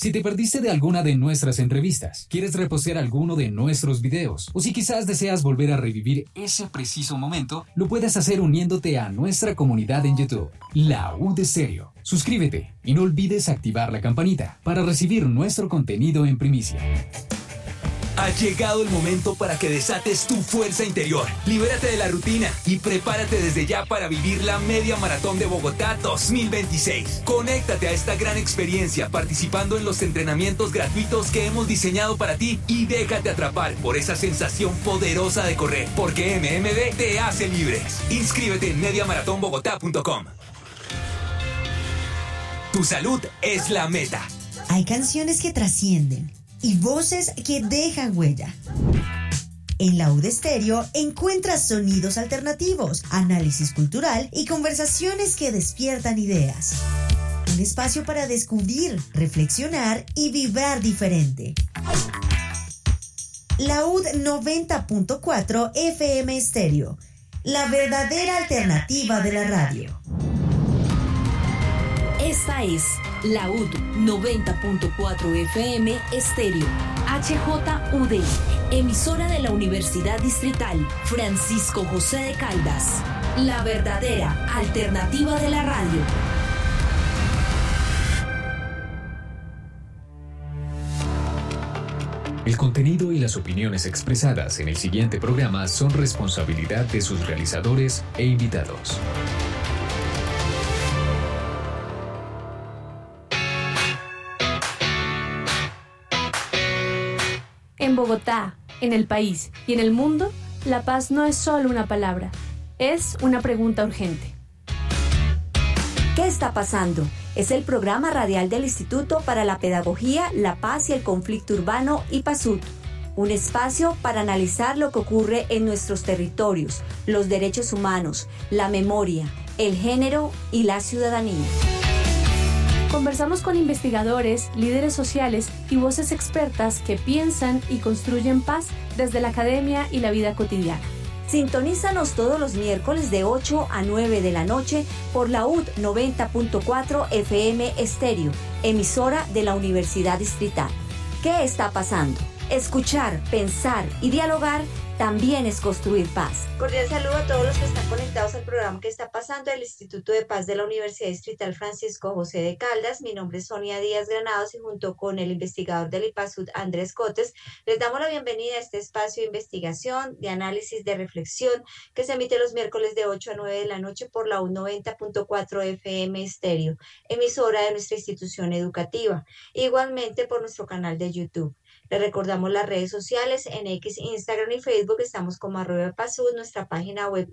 Si te perdiste de alguna de nuestras entrevistas, quieres repostear alguno de nuestros videos, o si quizás deseas volver a revivir ese preciso momento, lo puedes hacer uniéndote a nuestra comunidad en YouTube, La UD Estéreo. Suscríbete y no olvides activar la campanita para recibir nuestro contenido en primicia. Ha llegado el momento para que desates tu fuerza interior. Libérate de la rutina y prepárate desde ya para vivir la Media Maratón de Bogotá 2026. Conéctate a esta gran experiencia participando en los entrenamientos gratuitos que hemos diseñado para ti y déjate atrapar por esa sensación poderosa de correr, porque MMB te hace libres. Inscríbete en mediamaratonbogotá.com. Tu salud es la meta. Hay canciones que trascienden y voces que dejan huella. En La UD Estéreo encuentras sonidos alternativos, análisis cultural y conversaciones que despiertan ideas. Un espacio para descubrir, reflexionar y vibrar diferente. La UD 90.4 FM Estéreo, la verdadera alternativa de la radio. Esta es La UD 90.4 FM Estéreo, HJUD, emisora de la Universidad Distrital Francisco José de Caldas, la verdadera alternativa de la radio. El contenido y las opiniones expresadas en el siguiente programa son responsabilidad de sus realizadores e invitados. En Bogotá, en el país y en el mundo, la paz no es solo una palabra, es una pregunta urgente. ¿Qué está pasando? Es el programa radial del Instituto para la Pedagogía, la Paz y el Conflicto Urbano, IPASUT. Un espacio para analizar lo que ocurre en nuestros territorios, los derechos humanos, la memoria, el género y la ciudadanía. Conversamos con investigadores, líderes sociales y voces expertas que piensan y construyen paz desde la academia y la vida cotidiana. Sintonízanos todos los miércoles de 8 a 9 de la noche por la UD 90.4 FM Estéreo, emisora de la Universidad Distrital. ¿Qué está pasando? Escuchar, pensar y dialogar también es construir paz. Cordial saludo a todos los que están conectados al programa que está pasando del Instituto de Paz de la Universidad Distrital Francisco José de Caldas. Mi nombre es Sonia Díaz Granados y junto con el investigador del IPASUT, Andrés Cotes, les damos la bienvenida a este espacio de investigación, de análisis, de reflexión que se emite los miércoles de 8 a 9 de la noche por la UD 90.4 FM Estéreo, emisora de nuestra institución educativa, igualmente por nuestro canal de YouTube. Les recordamos las redes sociales en X, Instagram y Facebook. Estamos como @ipasud, nuestra página web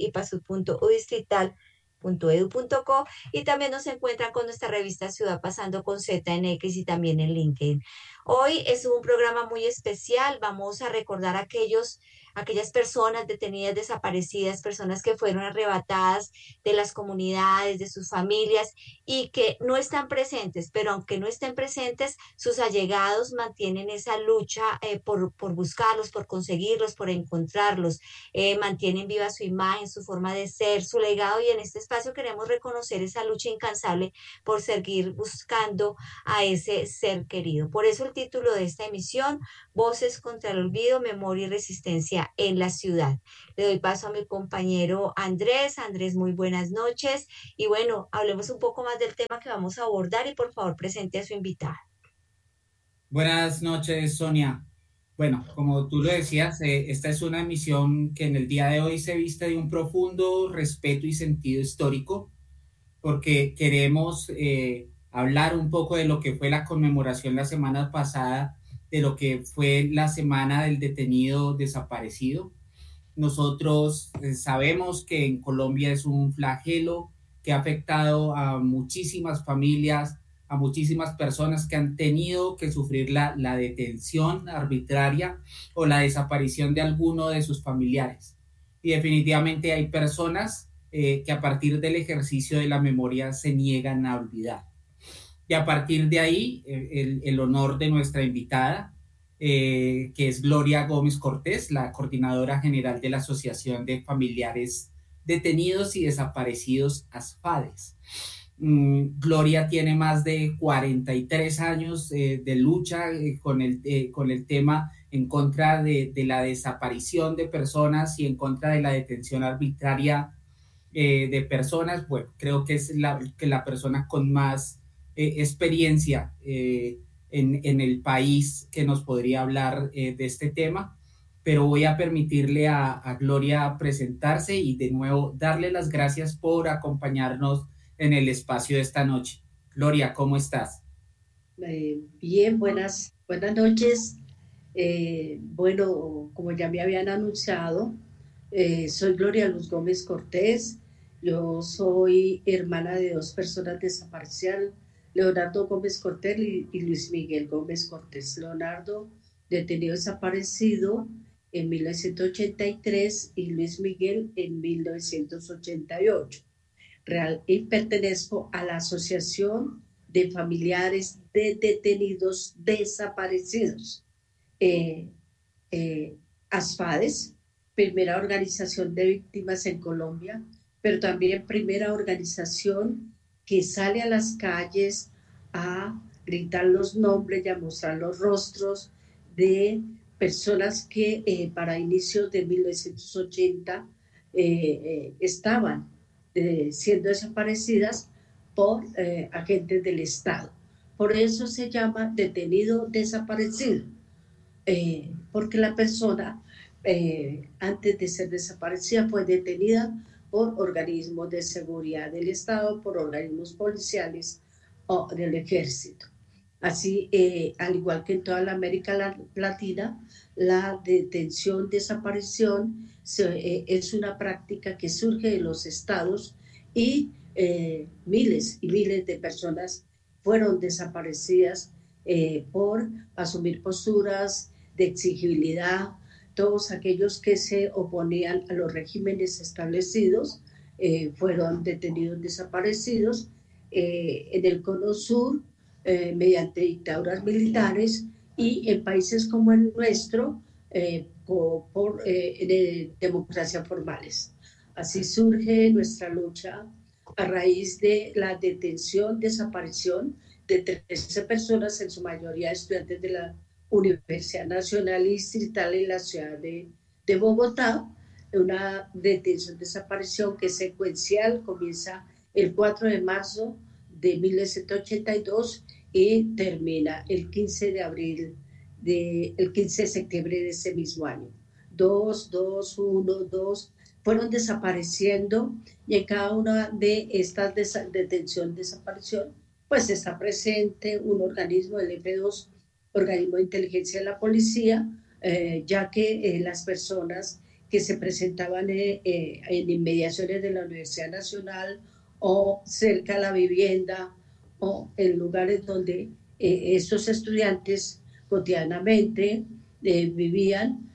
ipasud.udistrital.edu.co y también nos encuentran con nuestra revista Ciudad Pasando con Z en X y también en LinkedIn. Hoy es un programa muy especial. Vamos a recordar aquellas personas detenidas, desaparecidas, personas que fueron arrebatadas de las comunidades, de sus familias y que no están presentes, pero aunque no estén presentes, sus allegados mantienen esa lucha por buscarlos, por conseguirlos, por encontrarlos, mantienen viva su imagen, su forma de ser, su legado, y en este espacio queremos reconocer esa lucha incansable por seguir buscando a ese ser querido. Por eso el título de esta emisión: Voces contra el olvido, memoria y resistencia en la ciudad. Le doy paso a mi compañero Andrés. Andrés, muy buenas noches. Y bueno, hablemos un poco más del tema que vamos a abordar y por favor presente a su invitada. Buenas noches, Sonia. Bueno, como tú lo decías, esta es una emisión que en el día de hoy se viste de un profundo respeto y sentido histórico, porque queremos hablar un poco de lo que fue la conmemoración la semana pasada, de lo que fue la semana del detenido desaparecido. Nosotros sabemos que en Colombia es un flagelo que ha afectado a muchísimas familias, a muchísimas personas que han tenido que sufrir la detención arbitraria o la desaparición de alguno de sus familiares. Y definitivamente hay personas que a partir del ejercicio de la memoria se niegan a olvidar. Y a partir de ahí, el honor de nuestra invitada, que es Gloria Gómez Cortés, la coordinadora general de la Asociación de Familiares Detenidos y Desaparecidos, ASFADES. Gloria tiene más de 43 años de lucha con el tema en contra de la desaparición de personas y en contra de la detención arbitraria de personas. Bueno, creo que es la persona con más experiencia en el país que nos podría hablar de este tema, pero voy a permitirle a Gloria presentarse y de nuevo darle las gracias por acompañarnos en el espacio de esta noche. Gloria, ¿cómo estás? Bien, buenas noches. Bueno, como ya me habían anunciado, soy Gloria Luz Gómez Cortés. Yo soy hermana de dos personas desaparecidas, Leonardo Gómez Cortés y Luis Miguel Gómez Cortés. Leonardo, detenido desaparecido en 1983 y Luis Miguel en 1988. Y pertenezco a la Asociación de Familiares de Detenidos Desaparecidos. ASFADES, primera organización de víctimas en Colombia, pero también primera organización que sale a las calles a gritar los nombres y a mostrar los rostros de personas que para inicios de 1980 estaban siendo desaparecidas por agentes del Estado. Por eso se llama detenido desaparecido, porque la persona antes de ser desaparecida fue detenida por organismos de seguridad del Estado, por organismos policiales o del ejército. Así, al igual que en toda la América Latina, la detención, desaparición es una práctica que surge de los estados y miles y miles de personas fueron desaparecidas por asumir posturas de exigibilidad. Todos aquellos que se oponían a los regímenes establecidos fueron detenidos, desaparecidos. En el Cono Sur, mediante dictaduras militares, y en países como el nuestro, por democracias formales. Así surge nuestra lucha a raíz de la detención, desaparición de 13 personas, en su mayoría estudiantes de la Universidad Nacional Distrital en la ciudad de Bogotá. Una detención, desaparición que es secuencial, comienza el 4 de marzo de 1982 y termina el 15 de septiembre de ese mismo año. 2 fueron desapareciendo, y en cada una de estas detención, desaparición, pues está presente un organismo, el F2, organismo de inteligencia de la policía, ya que las personas que se presentaban en inmediaciones de la Universidad Nacional o cerca de la vivienda o en lugares donde estos estudiantes cotidianamente vivían,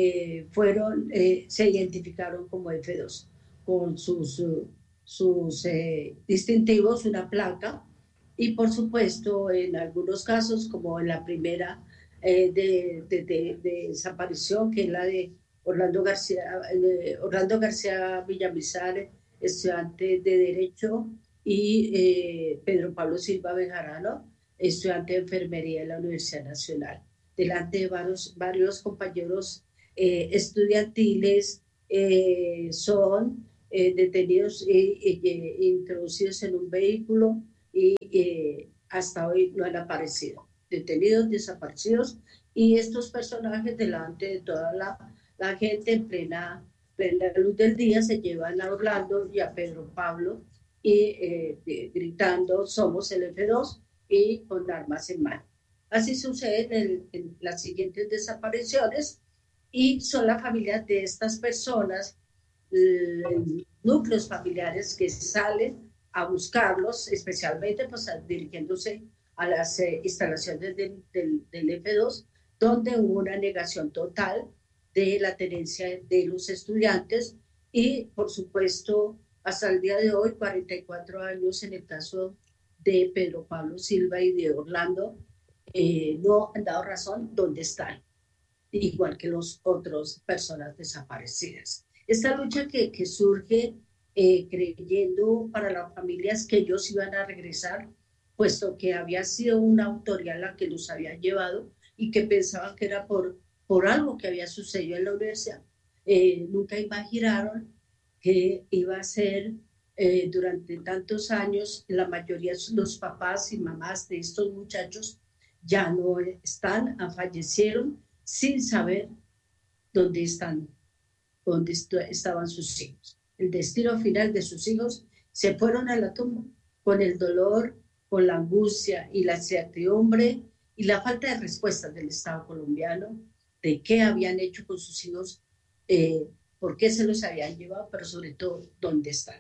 se identificaron como F2 con sus distintivos, una placa, y por supuesto en algunos casos, como en la primera de desaparición, que es la de Orlando García Villamizar, estudiante de Derecho, y Pedro Pablo Silva Bejarano, estudiante de Enfermería de la Universidad Nacional. Delante de varios compañeros estudiantiles son detenidos e introducidos en un vehículo y hasta hoy no han aparecido. Detenidos, desaparecidos, y estos personajes delante de toda la gente en plena luz del día se llevan a Orlando y a Pedro Pablo y gritando somos el F2 y con armas en mano. Así sucede en las siguientes desapariciones, y son las familias de estas personas, núcleos familiares que salen a buscarlos, especialmente pues, dirigiéndose a las instalaciones del F2, donde hubo una negación total de la tenencia de los estudiantes, y por supuesto hasta el día de hoy, 44 años en el caso de Pedro Pablo Silva y de Orlando, no han dado razón dónde están, igual que los otros personas desaparecidas. Esta lucha que surge creyendo para las familias que ellos iban a regresar, puesto que había sido una autoridad la que los había llevado y que pensaban que era por algo que había sucedido en la universidad. Nunca imaginaron que iba a ser durante tantos años. La mayoría de los papás y mamás de estos muchachos ya no están, fallecieron sin saber dónde están, estaban sus hijos. El destino final de sus hijos se fueron a la tumba con el dolor, con la angustia y la incertidumbre y la falta de respuestas del Estado colombiano de qué habían hecho con sus hijos, por qué se los habían llevado, pero sobre todo, dónde están.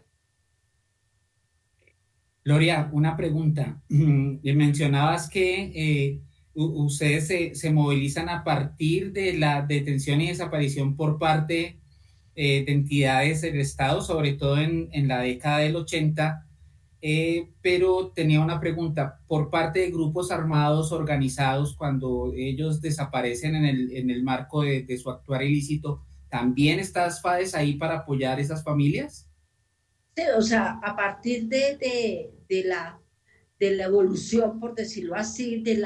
Gloria, una pregunta. Mencionabas que ustedes se movilizan a partir de la detención y desaparición por parte de entidades del Estado, sobre todo en la década del 80, pero tenía una pregunta. Por parte de grupos armados organizados, cuando ellos desaparecen en el marco de su actuar ilícito, ¿también estás FADES ahí para apoyar esas familias? Sí, o sea, a partir de la evolución, por decirlo así, de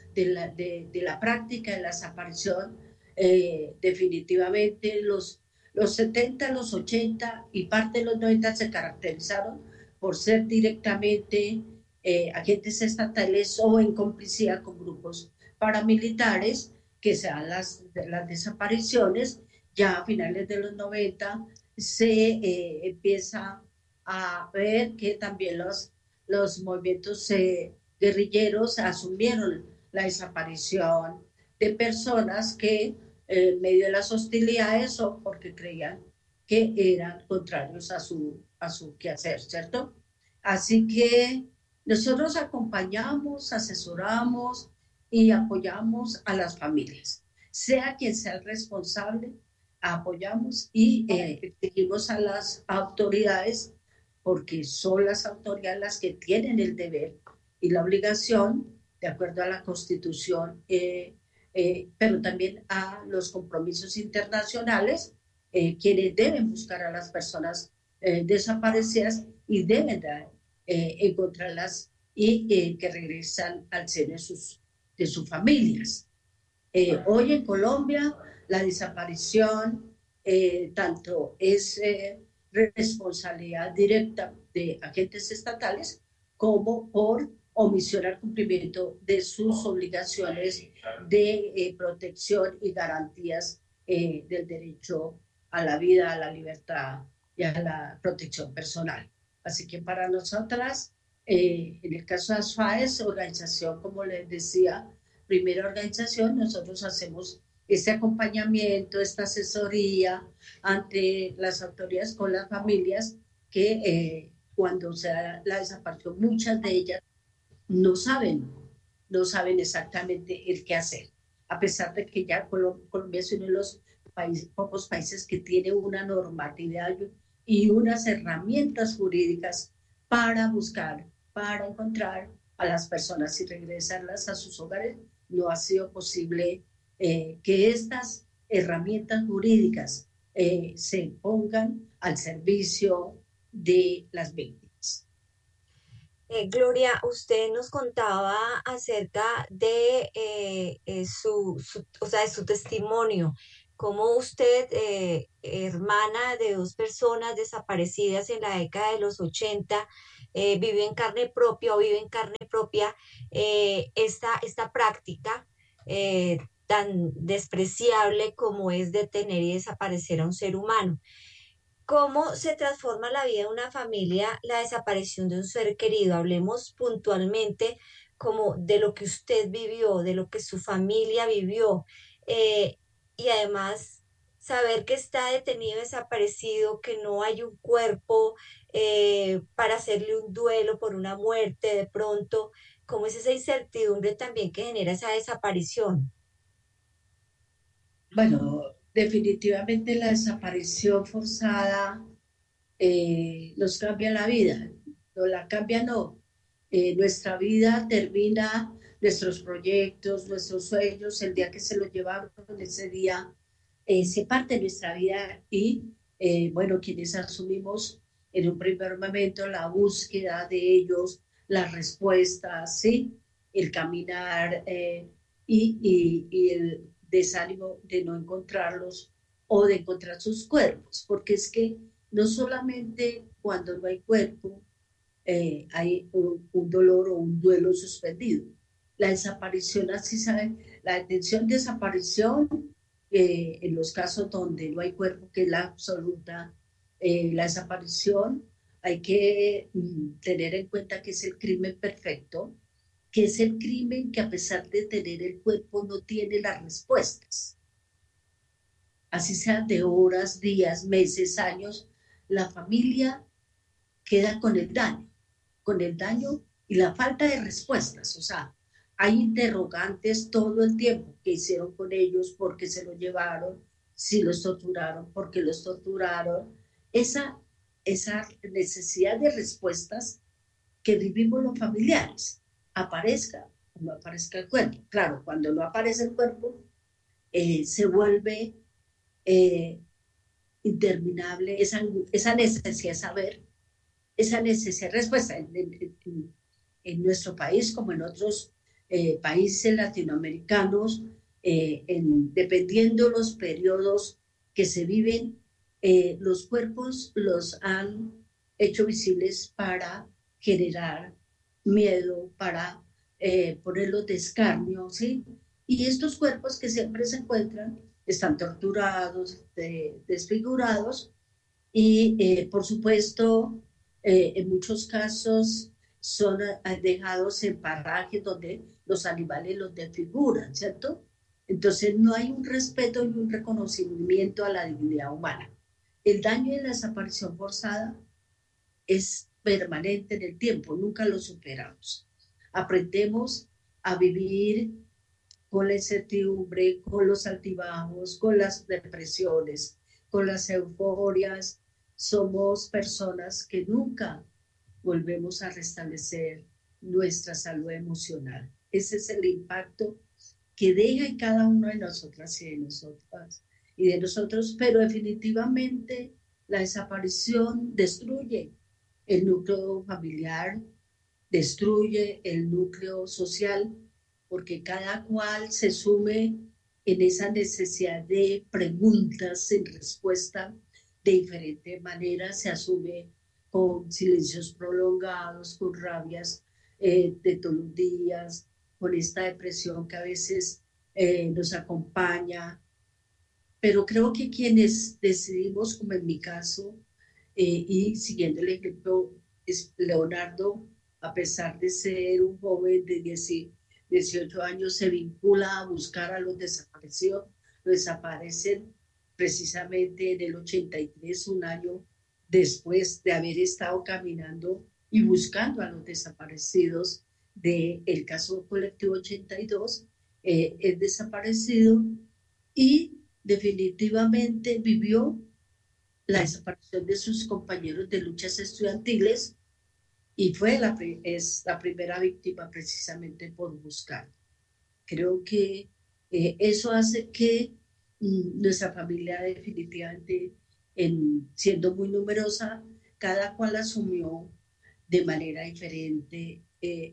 la práctica de la desaparición, definitivamente los 70, los 80 y parte de los 90 se caracterizaron por ser directamente agentes estatales o en complicidad con grupos paramilitares que se dan las desapariciones. Ya a finales de los 90 se empieza a ver que también los movimientos guerrilleros asumieron la desaparición de personas que en medio de las hostilidades o porque creían que eran contrarios a su quehacer, ¿cierto? Así que nosotros acompañamos, asesoramos y apoyamos a las familias, sea quien sea el responsable, apoyamos y exigimos a las autoridades, porque son las autoridades las que tienen el deber y la obligación, de acuerdo a la Constitución, pero también a los compromisos internacionales, quienes deben buscar a las personas desaparecidas y deben encontrarlas y que regresan al seno de sus familias. Hoy en Colombia la desaparición tanto es responsabilidad directa de agentes estatales como por omisión al cumplimiento de sus obligaciones de protección y garantías del derecho a la vida, a la libertad y a la protección personal. Así que para nosotras, en el caso de ASFAES, organización, como les decía, primera organización, nosotros hacemos este acompañamiento, esta asesoría ante las autoridades con las familias que cuando se da la desaparición, muchas de ellas no saben exactamente el qué hacer, a pesar de que ya Colombia es uno de los pocos países que tiene una normatividad y unas herramientas jurídicas para buscar, para encontrar a las personas y regresarlas a sus hogares. No ha sido posible que estas herramientas jurídicas se pongan al servicio de las víctimas. Gloria, usted nos contaba acerca de su testimonio, cómo usted, hermana de dos personas desaparecidas en la década de los 80, vive en carne propia esta práctica tan despreciable como es detener y desaparecer a un ser humano. ¿Cómo se transforma la vida de una familia la desaparición de un ser querido? Hablemos puntualmente como de lo que usted vivió, de lo que su familia vivió, y además saber que está detenido, desaparecido, que no hay un cuerpo para hacerle un duelo por una muerte de pronto. ¿Cómo es esa incertidumbre también que genera esa desaparición? Bueno, definitivamente la desaparición forzada nos cambia la vida, no la cambia, no. Nuestra vida termina, nuestros proyectos, nuestros sueños, el día que se los llevaron, ese día se parte de nuestra vida y, bueno, quienes asumimos en un primer momento la búsqueda de ellos, las respuestas, ¿sí? El caminar y el desánimo de no encontrarlos o de encontrar sus cuerpos, porque es que no solamente cuando no hay cuerpo hay un dolor o un duelo suspendido. La desaparición, así saben, la detención, desaparición, en los casos donde no hay cuerpo, que es la absoluta, la desaparición, hay que tener en cuenta que es el crimen perfecto, que es el crimen que a pesar de tener el cuerpo no tiene las respuestas. Así sea de horas, días, meses, años, la familia queda con el daño y la falta de respuestas. O sea, hay interrogantes todo el tiempo. ¿Qué hicieron con ellos? ¿Por qué se los llevaron? ¿Si los torturaron? ¿Por qué los torturaron? Esa necesidad de respuestas que vivimos los familiares, aparezca o no aparezca el cuerpo. Claro, cuando no aparece el cuerpo, se vuelve interminable esa necesidad de saber, esa necesidad de respuesta. En nuestro país, como en otros países latinoamericanos, dependiendo los periodos que se viven, los cuerpos los han hecho visibles para generar miedo, para ponerlos de escarnio, ¿sí? Y estos cuerpos que siempre se encuentran están torturados, desfigurados y, por supuesto, en muchos casos son dejados en parajes donde los animales los desfiguran, ¿cierto? Entonces no hay un respeto y un reconocimiento a la dignidad humana. El daño y la desaparición forzada es permanente en el tiempo, nunca lo superamos. Aprendemos a vivir con la incertidumbre, con los altibajos, con las depresiones, con las euforias. Somos personas que nunca volvemos a restablecer nuestra salud emocional. Ese es el impacto que deja en cada uno de nosotras y de nosotras y de nosotros, pero definitivamente la desaparición destruye el núcleo familiar, destruye el núcleo social, porque cada cual se sume en esa necesidad de preguntas sin respuesta de diferente manera, se asume con silencios prolongados, con rabias de todos los días, con esta depresión que a veces nos acompaña. Pero creo que quienes decidimos, como en mi caso, y siguiendo el ejemplo, Leonardo, a pesar de ser un joven de 18 años, se vincula a buscar a los desaparecidos. Los desaparecen precisamente en el 83, un año después de haber estado caminando y buscando a los desaparecidos del caso colectivo 82, es desaparecido y definitivamente vivió la desaparición de sus compañeros de luchas estudiantiles y es la primera víctima precisamente por buscar. Creo que eso hace que nuestra familia definitivamente, siendo muy numerosa, cada cual asumió de manera diferente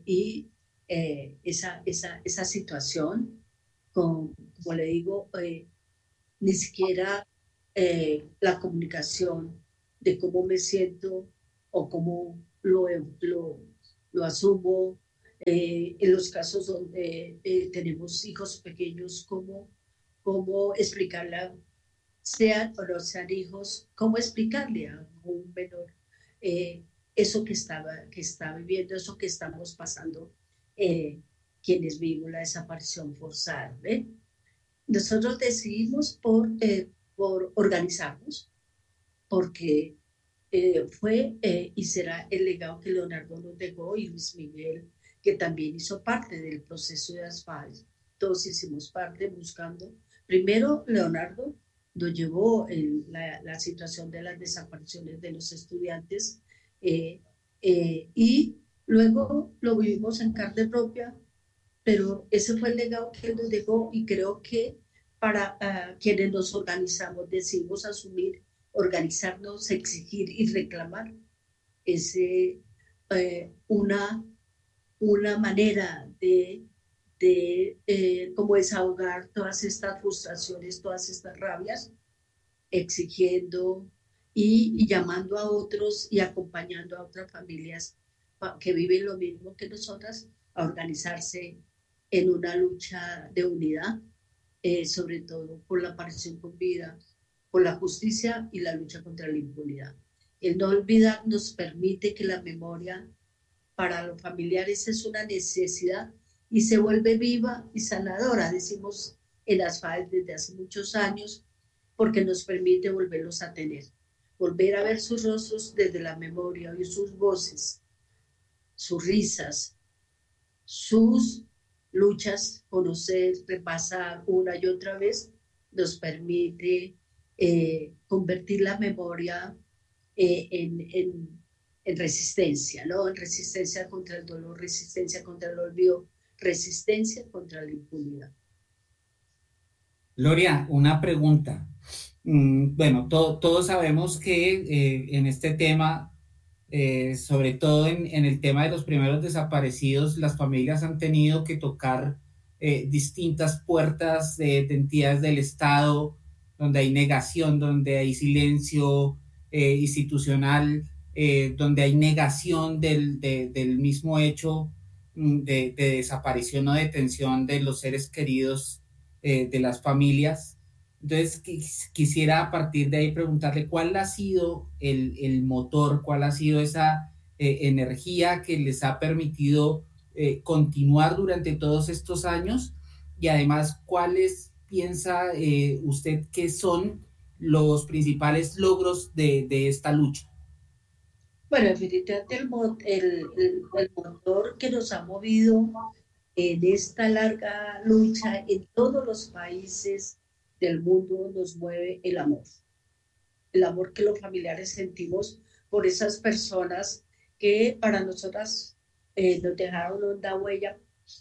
esa situación, como le digo, ni siquiera la comunicación de cómo me siento o cómo lo asumo. En los casos donde tenemos hijos pequeños, cómo explicarle, sean o no sean hijos, cómo explicarle a un menor eso que está viviendo, eso que estamos pasando, quienes vivimos la desaparición forzada. Nosotros decidimos por organizarnos, porque fue y será el legado que Leonardo nos dejó, y Luis Miguel, que también hizo parte del proceso de ASFAL. Todos hicimos parte buscando. Primero, Leonardo nos llevó la situación de las desapariciones de los estudiantes y luego lo vivimos en carne propia, pero ese fue el legado que él nos dejó, y creo que para quienes nos organizamos, decidimos asumir, organizarnos, exigir y reclamar una manera de como desahogar todas estas frustraciones, todas estas rabias, exigiendo y llamando a otros y acompañando a otras familias que viven lo mismo que nosotras a organizarse en una lucha de unidad, sobre todo por la aparición con vida, por la justicia y la lucha contra la impunidad. El no olvidar nos permite que la memoria para los familiares es una necesidad y se vuelve viva y sanadora, decimos en las FAES desde hace muchos años, porque nos permite volverlos a tener, volver a ver sus rostros desde la memoria, oír sus voces, sus risas, sus luchas, conocer, repasar una y otra vez, nos permite convertir la memoria en resistencia, ¿no? En resistencia contra el dolor, resistencia contra el olvido, resistencia contra la impunidad. Gloria, una pregunta. Bueno, todos sabemos que en este tema, sobre todo en el tema de los primeros desaparecidos, las familias han tenido que tocar distintas puertas de entidades del Estado, donde hay negación, donde hay silencio institucional, donde hay negación del mismo hecho de desaparición o detención de los seres queridos de las familias. Entonces quisiera a partir de ahí preguntarle cuál ha sido el motor, cuál ha sido esa energía que les ha permitido continuar durante todos estos años, y además cuáles piensa usted que son los principales logros de esta lucha. Bueno, definitivamente el motor que nos ha movido en esta larga lucha en todos los países del mundo nos mueve el amor que los familiares sentimos por esas personas que para nosotras nos dejaron una huella,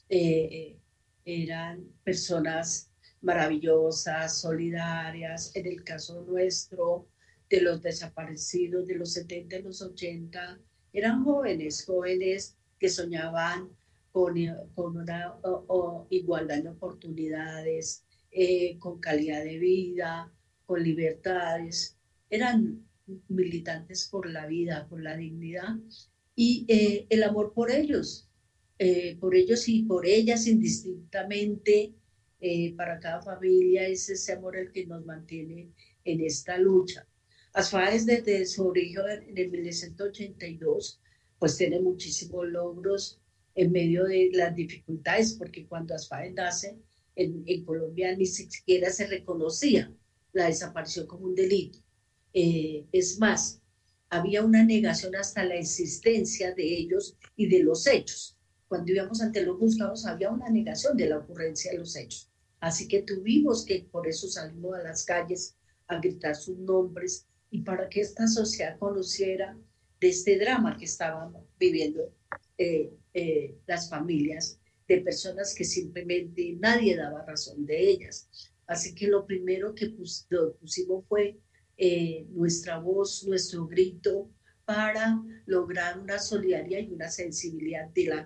eran personas maravillosas, solidarias, en el caso nuestro, de los desaparecidos de los 70 y los 80, eran jóvenes que soñaban con una igualdad de oportunidades, con calidad de vida, con libertades, eran militantes por la vida, por la dignidad y el amor por ellos y por ellas indistintamente. Para cada familia es ese amor el que nos mantiene en esta lucha. ASFAES desde su origen en 1982 pues tiene muchísimos logros en medio de las dificultades, porque cuando ASFAES nace en Colombia ni siquiera se reconocía la desaparición como un delito. Es más, había una negación hasta la existencia de ellos y de los hechos. Cuando íbamos ante los juzgados había una negación de la ocurrencia de los hechos. Así que tuvimos que, por eso salimos a las calles a gritar sus nombres y para que esta sociedad conociera de este drama que estaban viviendo las familias de personas que simplemente nadie daba razón de ellas. Así que lo primero que pusimos fue nuestra voz, nuestro grito para lograr una solidaridad y una sensibilidad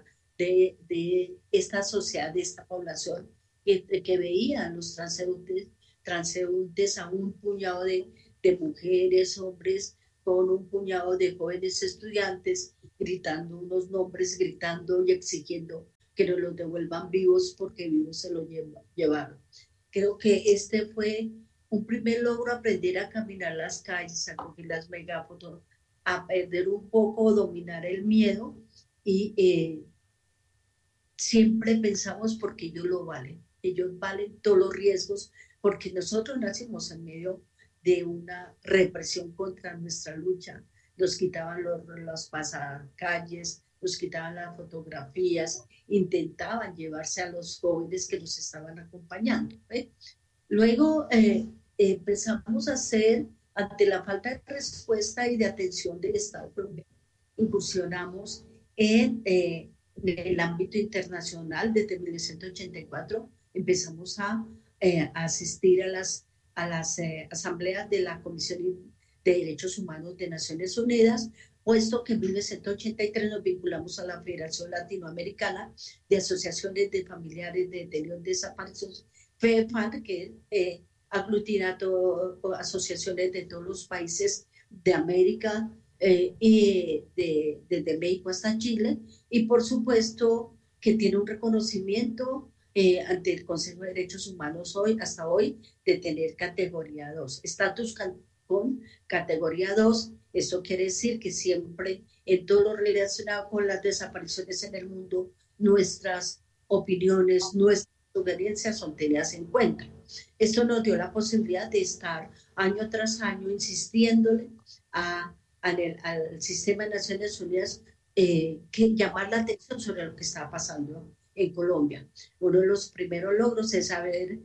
de esta sociedad, de esta población que veía a los transeúntes a un puñado de mujeres, hombres, con un puñado de jóvenes estudiantes, gritando unos nombres, gritando y exigiendo que nos los devuelvan vivos porque vivos se lo llevaron. Creo que este fue un primer logro, aprender a caminar las calles, a coger las megáfonos, a perder un poco, dominar el miedo y siempre pensamos porque ellos lo valen. Ellos valen todos los riesgos porque nosotros nacimos en medio de una represión contra nuestra lucha. Nos quitaban los pasacalles, nos quitaban las fotografías, intentaban llevarse a los jóvenes que nos estaban acompañando. Luego empezamos a hacer, ante la falta de respuesta y de atención del Estado colombiano, incursionamos en el ámbito internacional. Desde 1984 empezamos a asistir a las asambleas de la Comisión de Derechos Humanos de Naciones Unidas puesto que en 1983 nos vinculamos a la Federación Latinoamericana de Asociaciones de Familiares de Detenidos Desaparecidos, FEDEFAN, que aglutina asociaciones de todos los países de América y desde México hasta Chile, y por supuesto que tiene un reconocimiento ante el Consejo de Derechos Humanos hasta hoy de tener categoría 2, estatus con categoría 2. Eso quiere decir que siempre en todo lo relacionado con las desapariciones en el mundo, nuestras opiniones, nuestras sugerencias son tenidas en cuenta. Esto nos dio la posibilidad de estar año tras año insistiéndole al sistema de Naciones Unidas que llamar la atención sobre lo que está pasando en Colombia. Uno de los primeros logros es haber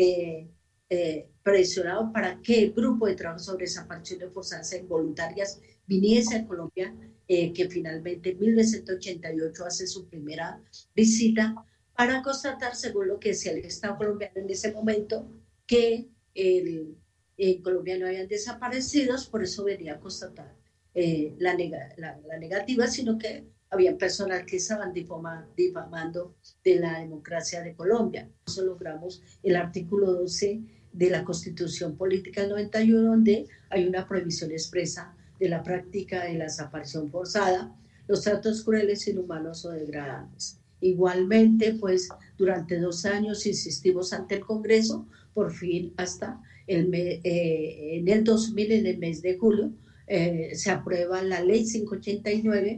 presionado para que el grupo de trabajo sobre desapariciones forzadas e involuntarias viniese a Colombia, que finalmente en 1988 hace su primera visita para constatar, según lo que decía el Estado colombiano en ese momento, que en Colombia no habían desaparecidos, por eso venía a constatar la negativa, sino que había personas que estaban difamando de la democracia de Colombia. Eso logramos el artículo 12 de la Constitución Política del 91, donde hay una prohibición expresa de la práctica de la desaparición forzada, los tratos crueles, inhumanos o degradantes. Igualmente, pues, durante 2 años insistimos ante el Congreso, por fin hasta en el 2000, en el mes de julio, se aprueba la Ley 589,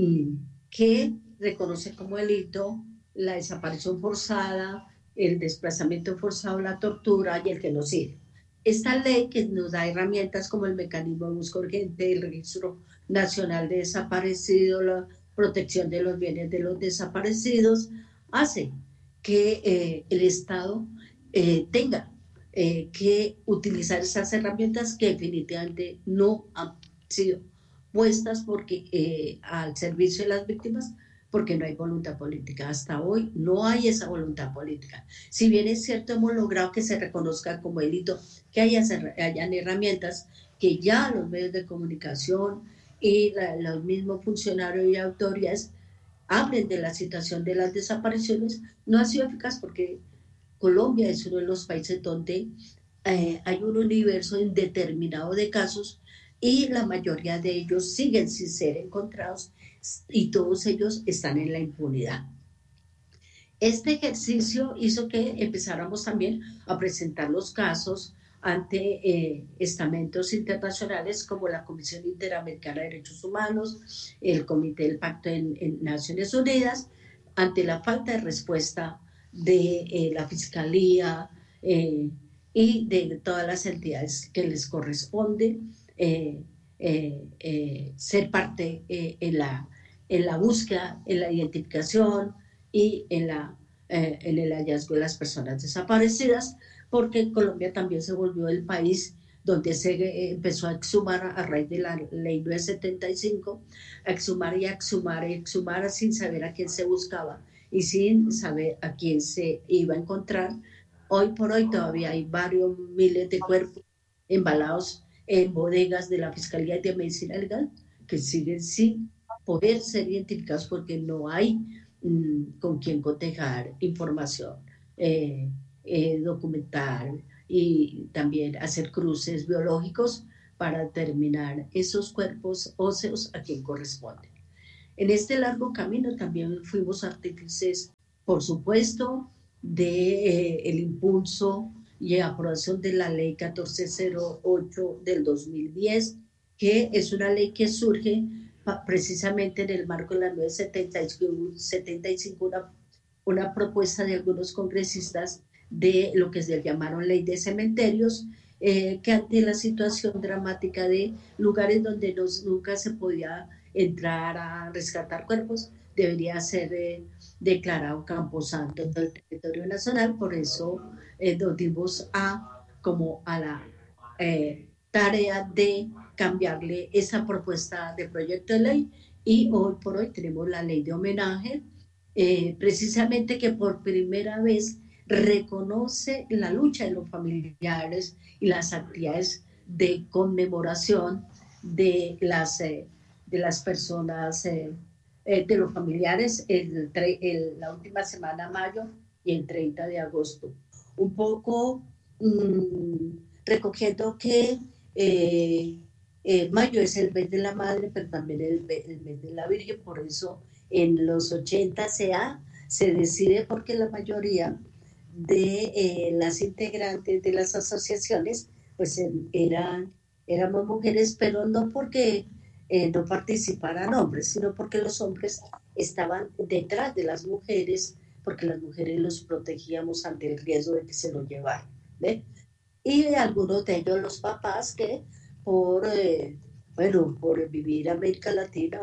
que reconoce como delito la desaparición forzada, el desplazamiento forzado, la tortura y el genocidio. Esta ley, que nos da herramientas como el mecanismo de búsqueda urgente, el registro nacional de desaparecidos, la protección de los bienes de los desaparecidos, hace que el Estado tenga que utilizar esas herramientas que definitivamente no han sido puestas al servicio de las víctimas, porque no hay voluntad política. Hasta hoy no hay esa voluntad política. Si bien es cierto, hemos logrado que se reconozca como delito, que hayan herramientas que ya los medios de comunicación y los mismos funcionarios y autoridades hablen de la situación de las desapariciones, no ha sido eficaz, porque Colombia es uno de los países donde hay un universo indeterminado de casos y la mayoría de ellos siguen sin ser encontrados y todos ellos están en la impunidad. Este ejercicio hizo que empezáramos también a presentar los casos ante estamentos internacionales como la Comisión Interamericana de Derechos Humanos, el Comité del Pacto en Naciones Unidas, ante la falta de respuesta de la Fiscalía y de todas las entidades que les corresponde ser parte en la búsqueda, en la identificación y en el hallazgo de las personas desaparecidas, porque Colombia también se volvió el país donde se empezó a exhumar a raíz de la ley 975, a exhumar y a exhumar y exhumar sin saber a quién se buscaba y sin saber a quién se iba a encontrar. Hoy por hoy todavía hay varios miles de cuerpos embalados en bodegas de la Fiscalía de Medicina Legal que siguen sin poder ser identificados porque no hay con quién cotejar información, documentar y también hacer cruces biológicos para determinar esos cuerpos óseos a quien corresponden. En este largo camino también fuimos artífices, por supuesto, del impulso y aprobación de la ley 1408 del 2010, que es una ley que surge precisamente en el marco de la 975, una propuesta de algunos congresistas de lo que se llamaron ley de cementerios, que ante la situación dramática de lugares donde nunca se podía entrar a rescatar cuerpos, debería ser declarado camposanto del territorio nacional. Por eso nos dimos a la tarea de cambiarle esa propuesta de proyecto de ley, y hoy por hoy tenemos la ley de homenaje, precisamente que por primera vez reconoce la lucha de los familiares y las actividades de conmemoración de las personas, de los familiares, la última semana de mayo y el 30 de agosto. Un poco recogiendo que mayo es el mes de la madre, pero también el mes de la Virgen, por eso en los 80 se decide, porque la mayoría de las integrantes de las asociaciones pues éramos mujeres, pero no porque no participaran hombres, sino porque los hombres estaban detrás de las mujeres, porque las mujeres los protegíamos ante el riesgo de que se lo llevaran, ¿ve? Y algunos de ellos, los papás, que por vivir en América Latina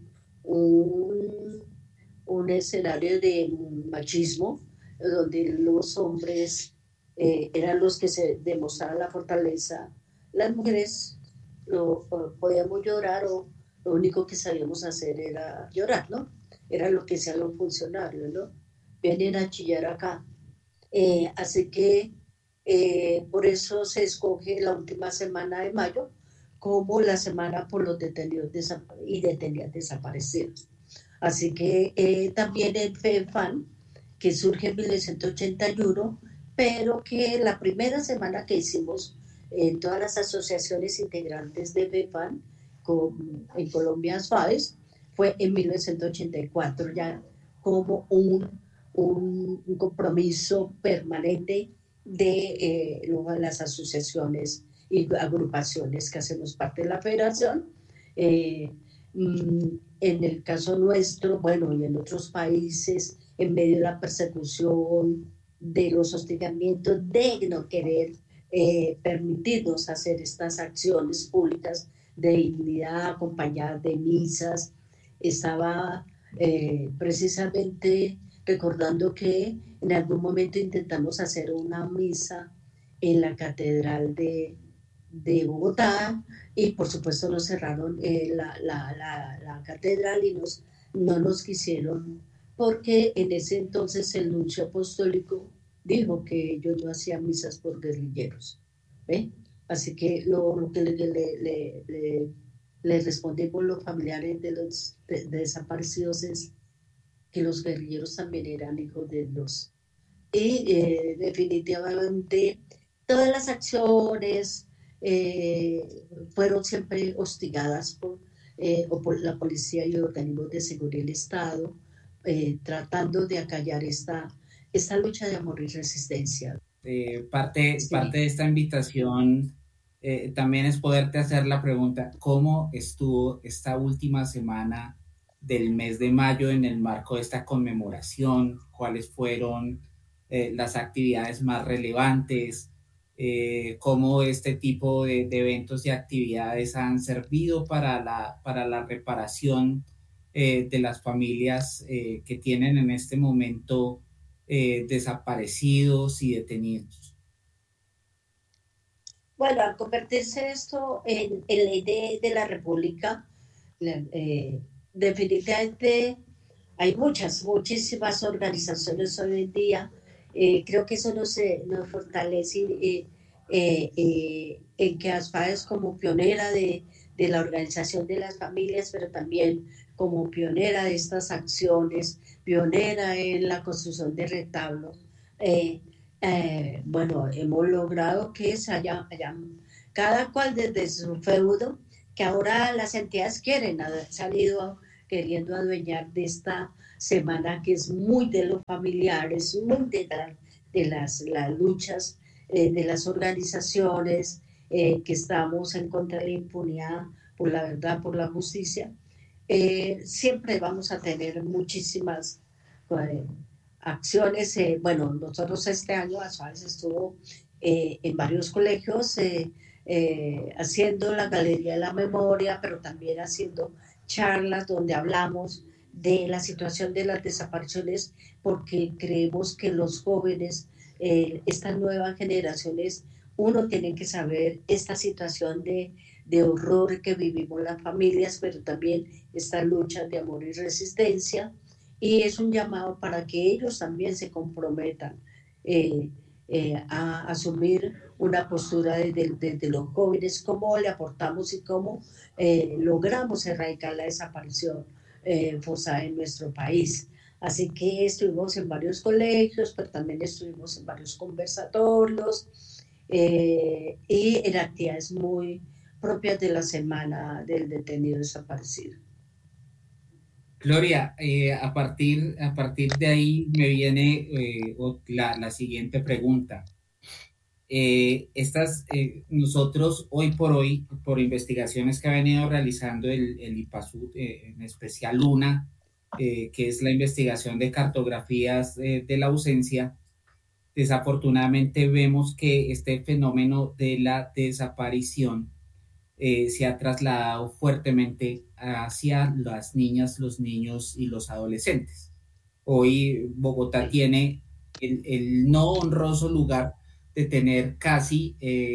un escenario de machismo, donde los hombres eran los que se demostraban la fortaleza, las mujeres podíamos llorar, o lo único que sabíamos hacer era llorar, ¿no? Era lo que hacían los funcionarios, ¿no? Vienen a chillar acá. Así que por eso se escoge la última semana de mayo como la semana por los detenidos y detenidas desaparecidos. Así que también el FEFAN, que surge en 1981, pero que la primera semana que hicimos en todas las asociaciones integrantes de FEFAN, en Colombia FAES, fue en 1984, ya como un compromiso permanente de las asociaciones y agrupaciones que hacemos parte de la federación. En el caso nuestro, bueno, y en otros países, en medio de la persecución, de los hostigamientos, de no querer permitirnos hacer estas acciones públicas de dignidad acompañadas de misas, estaba precisamente recordando que en algún momento intentamos hacer una misa en la Catedral de Bogotá, y por supuesto nos cerraron la catedral y no nos quisieron, porque en ese entonces el nuncio apostólico dijo que yo no hacía misas por guerrilleros, ¿ve? Así que lo que le respondimos los familiares de los desaparecidos es que los guerrilleros también eran hijos de Dios. Y definitivamente todas las acciones fueron siempre hostigadas por la policía y organismos de seguridad del Estado, tratando de acallar esta lucha de amor y resistencia. Parte de esta invitación también es poderte hacer la pregunta: ¿cómo estuvo esta última semana del mes de mayo en el marco de esta conmemoración? ¿Cuáles fueron las actividades más relevantes? ¿Cómo este tipo de eventos y actividades han servido para la reparación de las familias que tienen en este momento desaparecidos y detenidos? Bueno, al convertirse esto en ley de la República, definitivamente hay muchísimas organizaciones hoy en día. Creo que eso nos fortalece en que ASFA es como pionera de la organización de las familias, pero también como pionera de estas acciones, pionera en la construcción de retablos. Bueno, hemos logrado que haya cada cual desde su feudo, que ahora las entidades han salido queriendo adueñar de esta semana, que es muy de los familiares, muy de las luchas de las organizaciones que estamos en contra de la impunidad, por la verdad, por la justicia. Siempre vamos a tener muchísimas acciones. Bueno, nosotros este año ASFAES estuvo en varios colegios haciendo la Galería de la Memoria, pero también haciendo charlas donde hablamos de la situación de las desapariciones, porque creemos que los jóvenes, estas nuevas generaciones, tienen que saber esta situación de horror que vivimos las familias, pero también esta lucha de amor y resistencia. Y es un llamado para que ellos también se comprometan a asumir una postura de los jóvenes, cómo le aportamos y cómo logramos erradicar la desaparición forzada en nuestro país. Así que estuvimos en varios colegios, pero también estuvimos en varios conversatorios y en actividades muy propias de la Semana del Detenido Desaparecido. Gloria, a partir de ahí me viene la siguiente pregunta. Nosotros hoy por hoy, por investigaciones que ha venido realizando el IPASUT, en especial una, que es la investigación de cartografías de la ausencia, desafortunadamente vemos que este fenómeno de la desaparición se ha trasladado fuertemente hacia las niñas, los niños y los adolescentes. Hoy Bogotá tiene el no honroso lugar de tener casi,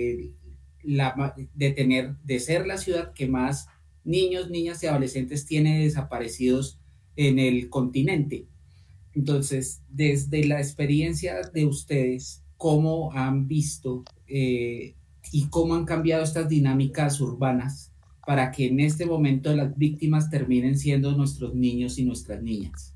de ser la ciudad que más niños, niñas y adolescentes tiene desaparecidos en el continente. Entonces, desde la experiencia de ustedes, ¿cómo han visto y cómo han cambiado estas dinámicas urbanas para que en este momento las víctimas terminen siendo nuestros niños y nuestras niñas?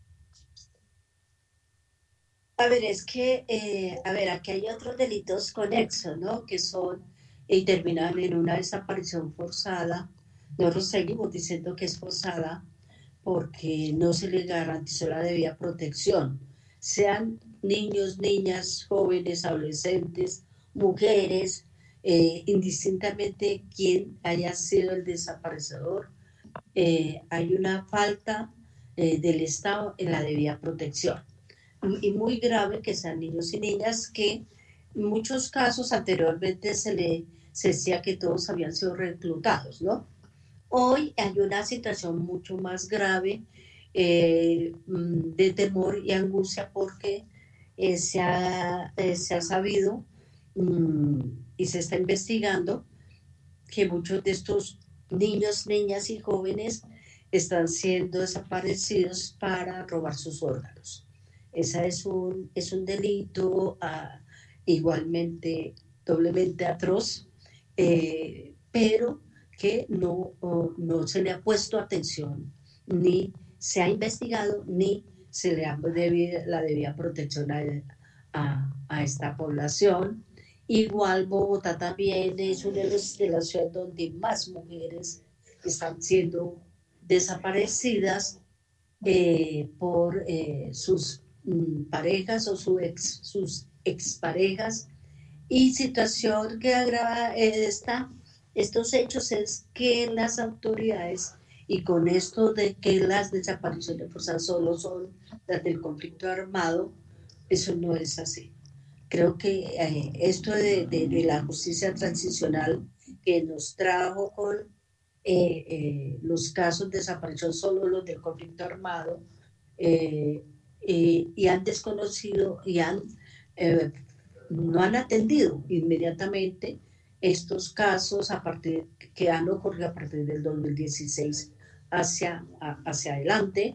A ver, es que, aquí hay otros delitos conexos, ¿no? Que son y terminan en una desaparición forzada. Nosotros seguimos diciendo que es forzada porque no se les garantizó la debida protección. Sean niños, niñas, jóvenes, adolescentes, mujeres, indistintamente quién haya sido el desaparecedor, hay una falta del Estado en la debida protección. Y muy grave que sean niños y niñas que en muchos casos anteriormente se decía que todos habían sido reclutados, ¿no? Hoy hay una situación mucho más grave de temor y angustia porque se ha sabido y se está investigando que muchos de estos niños, niñas y jóvenes están siendo desaparecidos para robar sus órganos. Ese es un delito igualmente doblemente atroz, pero que no se le ha puesto atención, ni se ha investigado, ni se le ha la debida protección a esta población. Igual Bogotá también es una de las ciudades donde más mujeres están siendo desaparecidas por sus parejas o sus exparejas, y situación que agrava estos hechos es que las autoridades, y con esto de que las desapariciones forzadas solo son las del conflicto armado, eso no es así. Creo que esto de la justicia transicional que nos trajo con los casos de desaparición solo los del conflicto armado, y han desconocido y no han atendido inmediatamente estos casos que han ocurrido a partir del 2016 hacia adelante,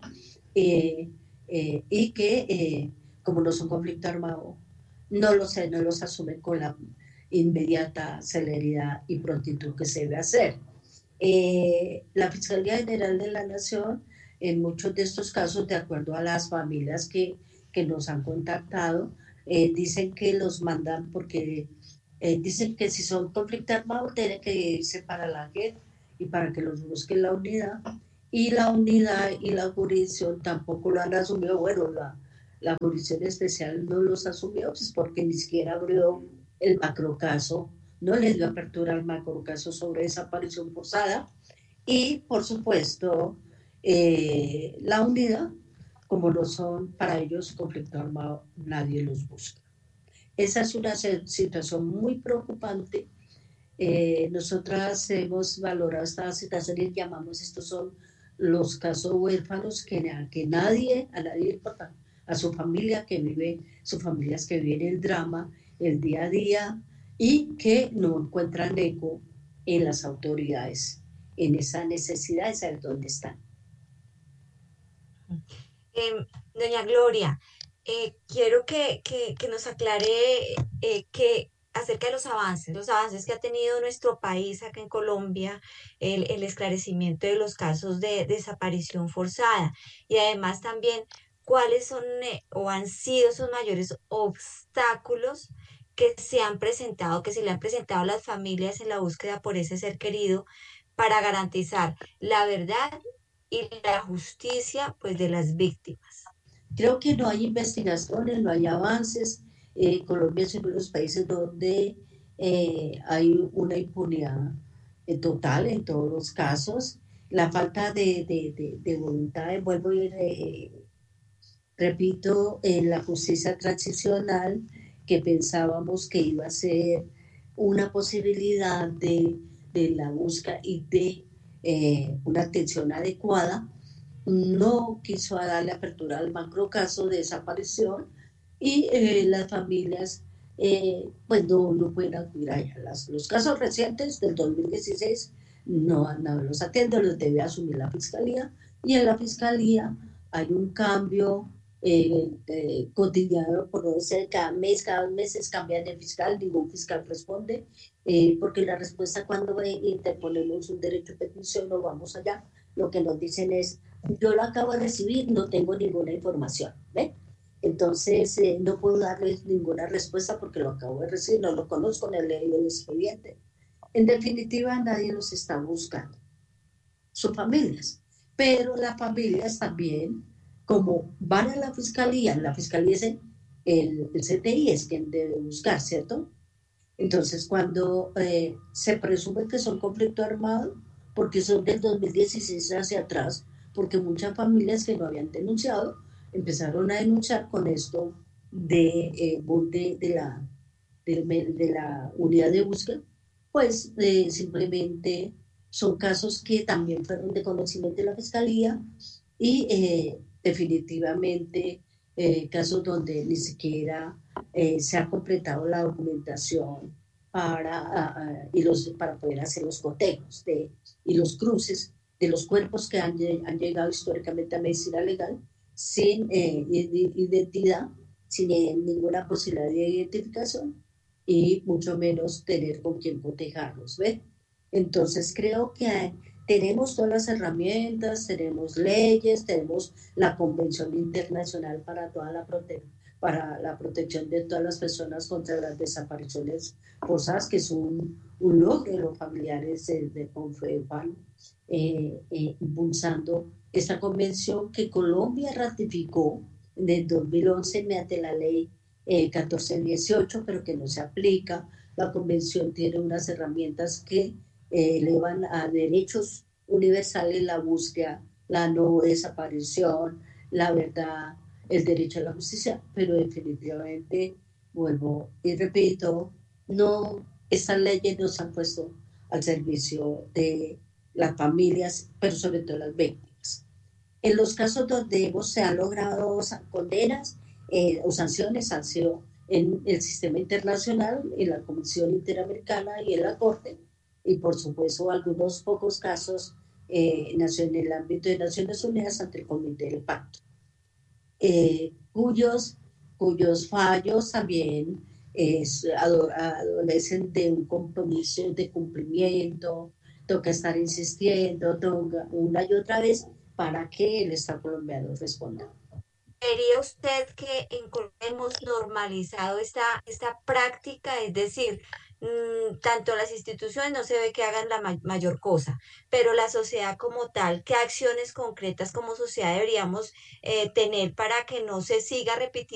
y que como no son conflicto armado, no los asumen con la inmediata celeridad y prontitud que se debe hacer. La Fiscalía General de la Nación, en muchos de estos casos, de acuerdo a las familias que nos han contactado, dicen que los mandan porque dicen que si son conflicto armado tienen que irse para la JEP y para que los busque la unidad, y la unidad y la jurisdicción tampoco lo han asumido. Bueno, la jurisdicción especial no los asumió, pues porque ni siquiera abrió el macrocaso, no les dio apertura al macrocaso sobre desaparición forzada, y por supuesto la unidad, como no son para ellos conflicto armado, nadie los busca. Esa es una situación muy preocupante. Nosotras hemos valorado esta situación y llamamos, estos son los casos huérfanos que a nadie importa, a su familia sus familias que viven el drama, el día a día, y que no encuentran eco en las autoridades, en esa necesidad de saber dónde están. Doña Gloria, quiero que nos aclare que acerca de los avances que ha tenido nuestro país acá en Colombia, el esclarecimiento de los casos de desaparición forzada y además también cuáles son o han sido esos mayores obstáculos que se han presentado, que se le han presentado a las familias en la búsqueda por ese ser querido para garantizar la verdad y la justicia pues de las víctimas. Creo que no hay investigaciones, no hay avances. Colombia es uno de los países donde hay una impunidad total en todos los casos. La falta de voluntad, vuelvo y repito, en la justicia transicional, que pensábamos que iba a ser una posibilidad de la búsqueda y de una atención adecuada, no quiso darle apertura al macrocaso de desaparición y las familias pues no pueden acudir allá. Los casos recientes del 2016 no los atiende, los debe asumir la Fiscalía, y en la Fiscalía hay un cambio cotidiano, por no decir cada dos meses cambian de fiscal, ningún fiscal responde, porque la respuesta cuando interponemos un derecho de petición o vamos allá, lo que nos dicen es: yo lo acabo de recibir, no tengo ninguna información, ¿ve? Entonces no puedo darles ninguna respuesta porque lo acabo de recibir, no lo conozco, no he leído el expediente. En definitiva, nadie los está buscando, sus familias, pero las familias también, como van a la fiscalía es el CTI es quien debe buscar, ¿cierto? Entonces, cuando se presume que son conflicto armado, porque son del 2016 hacia atrás, porque muchas familias que no habían denunciado empezaron a denunciar con esto de la unidad de búsqueda, pues simplemente son casos que también fueron de conocimiento de la Fiscalía y definitivamente casos donde ni siquiera se ha completado la documentación para poder hacer los cotejos y los cruces de los cuerpos que han llegado históricamente a medicina legal sin identidad, sin ninguna posibilidad de identificación y mucho menos tener con quién cotejarlos, ¿ves? Entonces creo que tenemos todas las herramientas, tenemos leyes, tenemos la Convención Internacional para para la protección de todas las personas contra las desapariciones forzadas, que es un logro de los familiares de Confepan, impulsando esta convención que Colombia ratificó en el 2011 mediante la ley 1418, pero que no se aplica. La convención tiene unas herramientas que elevan a derechos universales la búsqueda, la no desaparición, la verdad, el derecho a la justicia, pero definitivamente, vuelvo y repito, estas leyes no se han puesto al servicio de las familias, pero sobre todo las víctimas. En los casos donde se han logrado condenas o sanciones han sido en el sistema internacional, en la Comisión Interamericana y en la Corte, y por supuesto algunos pocos casos en el ámbito de Naciones Unidas ante el Comité del Pacto, cuyos fallos también adolecen de un compromiso de cumplimiento. Toca estar insistiendo, toca una y otra vez para que el Estado colombiano responda. ¿Vería usted que en Colombia hemos normalizado esta práctica? Es decir, tanto las instituciones no se ve que hagan la mayor cosa, pero la sociedad como tal, ¿qué acciones concretas como sociedad deberíamos tener para que no se siga repitiendo